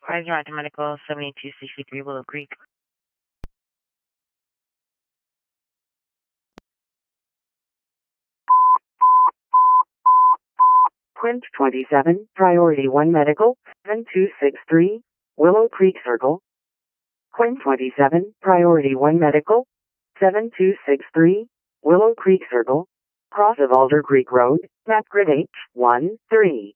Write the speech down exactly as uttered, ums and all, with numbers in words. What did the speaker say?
Rise Rock Medical, seventy-two sixty-three Willow Creek. Quint twenty-seven, Priority one Medical, seven two six three, Willow Creek Circle. Quint twenty-seven, Priority one Medical, seven two six three, Willow Creek Circle. Cross of Alder Creek Road, map grid H one three.